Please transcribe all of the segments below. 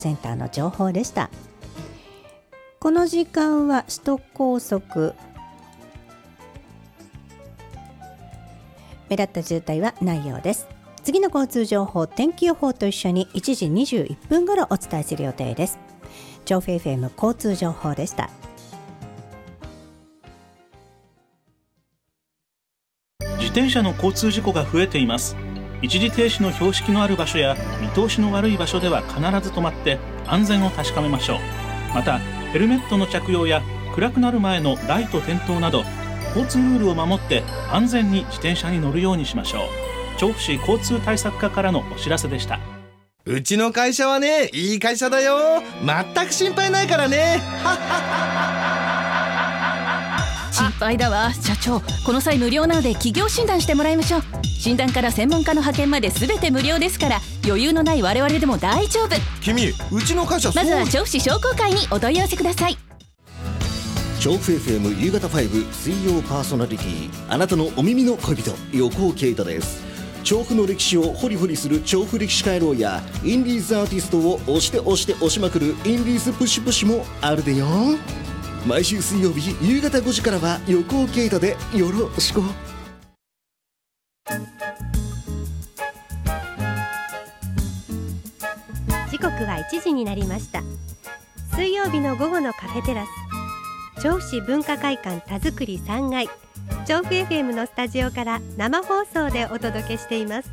センターの情報でした。この時間は首都高速目立った渋滞はないようです。次の交通情報、天気予報と一緒に1時21分頃お伝えする予定です。調布 FM 交通情報でした。 自転車の交通事故が増えています。一時停止の標識のある場所や見通しの悪い場所では必ず止まって安全を確かめましょう。またヘルメットの着用や暗くなる前のライト点灯など交通ルールを守って安全に自転車に乗るようにしましょう。調布市交通対策課からのお知らせでした。 うちの会社はね、いい会社だよ。全く心配ないからね。 心配だわ社長。この際無料なので企業診断してもらいましょう。診断から専門家の派遣まで全て無料ですから、余裕のない我々でも大丈夫。 君、うちの会社まずは調布市商工会にお問い合わせください。 調布 FM 夕方5水曜パーソナリティ、あなたのお耳の恋人、横尾啓太です。調布の歴史をホリホリする調布歴史回廊やインディーズアーティストを押して押して押しまくるインディーズプッシュプッシュもあるでよ。毎週水曜日夕方5時からは横尾啓太でよろしく。 時刻は1時になりました。水曜日の午後のカフェテラス、調布市文化会館田作り3階、調布 FM のスタジオから生放送でお届けしています。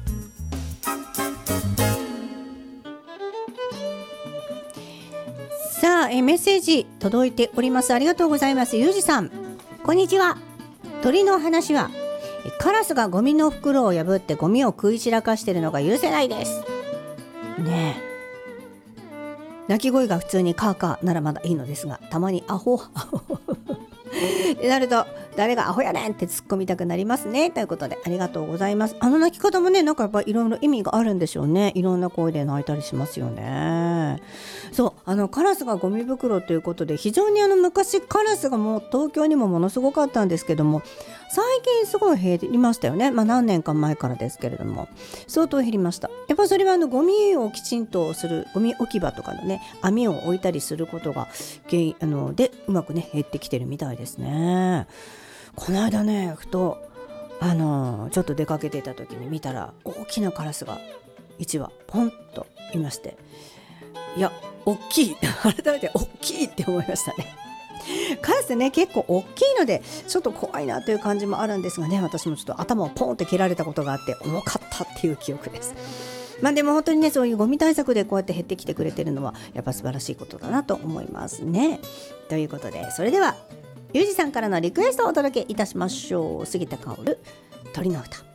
さあ、メッセージ届いております。ありがとうございます。ゆうじさん、こんにちは。鳥の話は、カラスがゴミの袋を破ってゴミを食い散らかしているのが許せないですね。え鳴き声が普通にカーカーならまだいいのですが、たまにアホってなると誰がアホやねんって突っ込みたくなりますね。ということでありがとうございます。あの鳴き方もね、なんかやっぱいろいろ意味があるんでしょうね。いろんな声で鳴いたりしますよね。そう、カラスがゴミ袋ということで、非常に昔カラスがもう東京にもものすごかったんですけども、最近すごい減りましたよね。何年か前からですけれども相当減りました。やっぱそれはゴミをきちんとするゴミ置き場とかのね、網を置いたりすることが原因でうまくね減ってきてるみたいですね。この間ね、ふとちょっと出かけていた時に見たら、大きなカラスが1羽ポンといまして、いや大きい改めて大きいって思いましたね。カラスね、結構大きいのでちょっと怖いなという感じもあるんですがね、私もちょっと頭をポンって蹴られたことがあって重かったっていう記憶です。でも本当にね、そういうゴミ対策でこうやって減ってきてくれてるのはやっぱ素晴らしいことだなと思いますね。ということで、それではゆうじさんからのリクエストをお届けいたしましょう。杉田薫、鳥の歌。